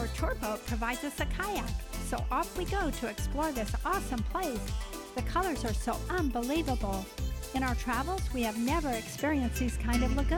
Our tour boat provides us a kayak, so off we go to explore this awesome place. The colors are so unbelievable. In our travels, we have never experienced these kind of lagoons.